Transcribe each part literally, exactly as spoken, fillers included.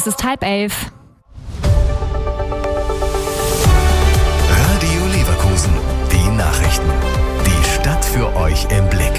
Es ist halb elf. Radio Leverkusen, die Nachrichten. Die Stadt für euch im Blick.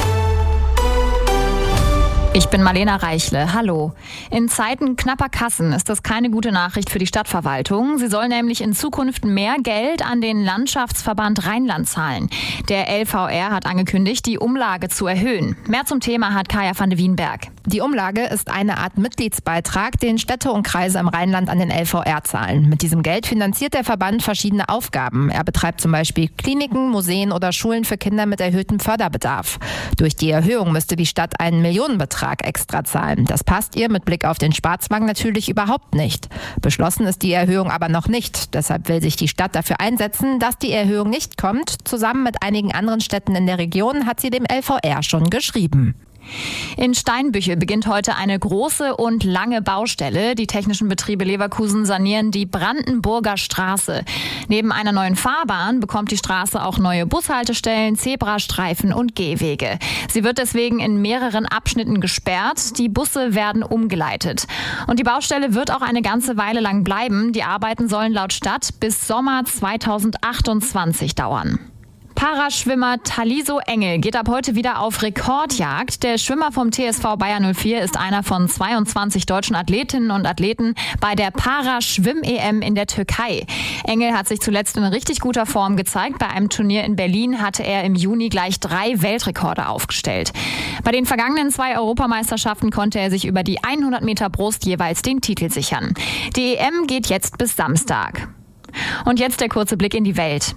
Ich bin Marlena Reichle. Hallo. In Zeiten knapper Kassen ist das keine gute Nachricht für die Stadtverwaltung. Sie soll nämlich in Zukunft mehr Geld an den Landschaftsverband Rheinland zahlen. Der L V R hat angekündigt, die Umlage zu erhöhen. Mehr zum Thema hat Kaya van de Wienberg. Die Umlage ist eine Art Mitgliedsbeitrag, den Städte und Kreise im Rheinland an den L V R zahlen. Mit diesem Geld finanziert der Verband verschiedene Aufgaben. Er betreibt zum Beispiel Kliniken, Museen oder Schulen für Kinder mit erhöhtem Förderbedarf. Durch die Erhöhung müsste die Stadt einen Millionenbetrag extra zahlen. Das passt ihr mit Blick auf den Sparzwang natürlich überhaupt nicht. Beschlossen ist die Erhöhung aber noch nicht. Deshalb will sich die Stadt dafür einsetzen, dass die Erhöhung nicht kommt. Zusammen mit einigen anderen Städten in der Region hat sie dem L V R schon geschrieben. In Steinbüchel beginnt heute eine große und lange Baustelle. Die technischen Betriebe Leverkusen sanieren die Brandenburger Straße. Neben einer neuen Fahrbahn bekommt die Straße auch neue Bushaltestellen, Zebrastreifen und Gehwege. Sie wird deswegen in mehreren Abschnitten gesperrt. Die Busse werden umgeleitet. Und die Baustelle wird auch eine ganze Weile lang bleiben. Die Arbeiten sollen laut Stadt bis Sommer zweitausendachtundzwanzig dauern. Paraschwimmer Taliso Engel geht ab heute wieder auf Rekordjagd. Der Schwimmer vom T S V Bayer null vier ist einer von zweiundzwanzig deutschen Athletinnen und Athleten bei der Paraschwimm-E M in der Türkei. Engel hat sich zuletzt in richtig guter Form gezeigt. Bei einem Turnier in Berlin hatte er im Juni gleich drei Weltrekorde aufgestellt. Bei den vergangenen zwei Europameisterschaften konnte er sich über die hundert Meter Brust jeweils den Titel sichern. Die E M geht jetzt bis Samstag. Und jetzt der kurze Blick in die Welt.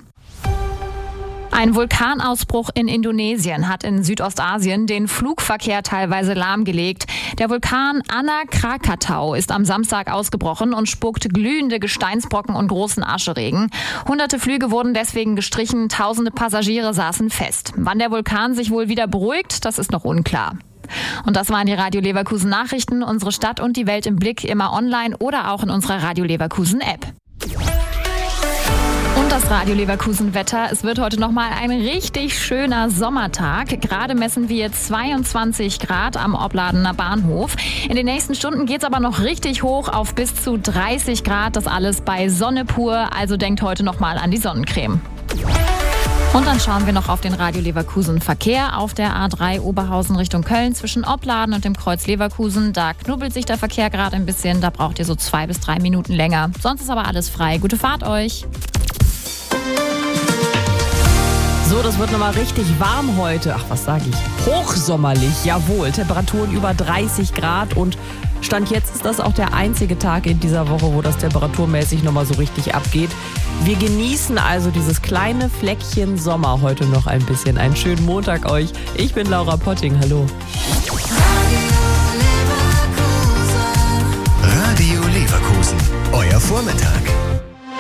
Ein Vulkanausbruch in Indonesien hat in Südostasien den Flugverkehr teilweise lahmgelegt. Der Vulkan Anak Krakatau ist am Samstag ausgebrochen und spuckt glühende Gesteinsbrocken und großen Ascheregen. Hunderte Flüge wurden deswegen gestrichen, tausende Passagiere saßen fest. Wann der Vulkan sich wohl wieder beruhigt, das ist noch unklar. Und das waren die Radio Leverkusen Nachrichten. Unsere Stadt und die Welt im Blick, immer online oder auch in unserer Radio Leverkusen App. Und das Radio Leverkusen Wetter. Es wird heute nochmal ein richtig schöner Sommertag. Gerade messen wir zweiundzwanzig Grad am Opladener Bahnhof. In den nächsten Stunden geht es aber noch richtig hoch auf bis zu dreißig Grad. Das alles bei Sonne pur. Also denkt heute nochmal an die Sonnencreme. Und dann schauen wir noch auf den Radio Leverkusen Verkehr auf der A drei Oberhausen Richtung Köln zwischen Opladen und dem Kreuz Leverkusen. Da knubbelt sich der Verkehr gerade ein bisschen. Da braucht ihr so zwei bis drei Minuten länger. Sonst ist aber alles frei. Gute Fahrt euch. So, das wird nochmal richtig warm heute. Ach, was sage ich? Hochsommerlich, jawohl. Temperaturen über dreißig Grad und Stand jetzt ist das auch der einzige Tag in dieser Woche, wo das temperaturmäßig nochmal so richtig abgeht. Wir genießen also dieses kleine Fleckchen Sommer heute noch ein bisschen. Einen schönen Montag euch. Ich bin Laura Potting. Hallo.